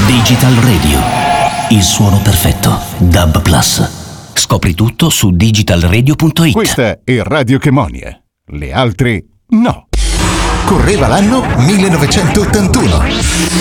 Digital Radio, il suono perfetto. DAB Plus. Scopri tutto su digitalradio.it. Questa è Radio Chemonia. Le altre no. Correva l'anno 1981.